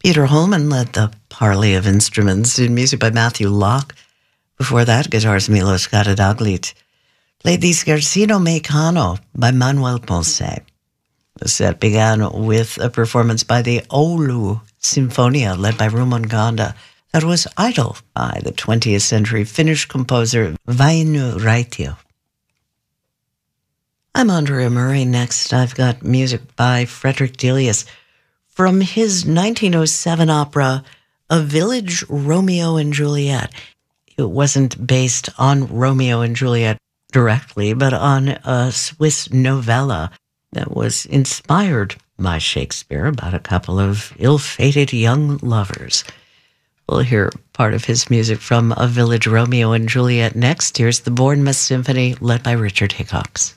Peter Holman led the parley of instruments in music by Matthew Locke. Before that, guitars Milos Karadzic played the Scherzino Meccano by Manuel Ponce. The set began with a performance by the Oulu Sinfonia led by Rumongonda that was Idol by the 20th century Finnish composer Väinö Raitio. I'm Andrea Murray. Next, I've got music by Frederick Delius from his 1907 opera, A Village Romeo and Juliet. It wasn't based on Romeo and Juliet directly, but on a Swiss novella that was inspired by Shakespeare about a couple of ill-fated young lovers. We'll hear part of his music from A Village Romeo and Juliet next. Here's the Bournemouth Symphony led by Richard Hickox.